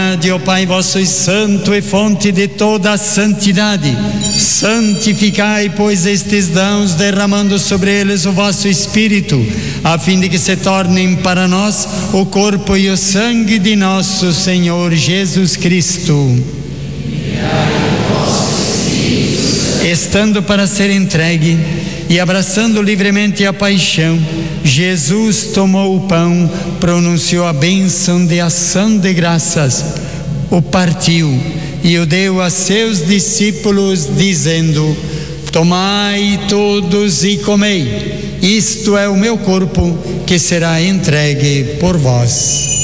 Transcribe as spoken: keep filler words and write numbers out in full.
Ó Pai, vós sois santo e fonte de toda a santidade. Santificai, pois, estes dons, derramando sobre eles o vosso Espírito, a fim de que se tornem para nós o corpo e o sangue de nosso Senhor Jesus Cristo. Estando para ser entregue e abraçando livremente a paixão, Jesus tomou o pão, pronunciou a bênção de ação de graças, o partiu e o deu a seus discípulos, dizendo: tomai todos e comei, isto é o meu corpo que será entregue por vós.